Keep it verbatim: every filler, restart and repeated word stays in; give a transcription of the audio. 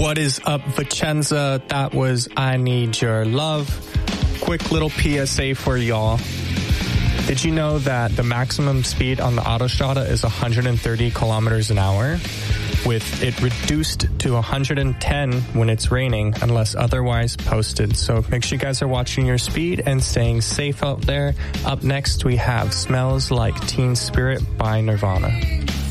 What is up, Vicenza? That was I Need Your Love. Quick little P S A for y'all. Did you know that the maximum speed on the Autostrada is one hundred thirty kilometers an hour, with it reduced to one hundred ten when it's raining unless otherwise posted? So make sure you guys are watching your speed and staying safe out there. Up next, we have Smells Like Teen Spirit by Nirvana.